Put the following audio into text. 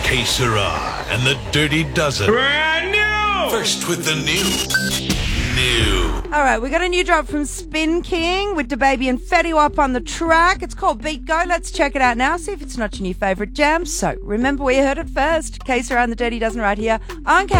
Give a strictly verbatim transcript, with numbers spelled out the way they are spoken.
Que Sera and the Dirty Dozen. Brand new! First with the new. New. All right, we got a new drop from Spin King with DaBaby and Fetty Wap on the track. It's called Beat Go. Let's check it out now, see if it's not your new favourite jam. So remember where you heard it first. Que Sera and the Dirty Dozen right here on K.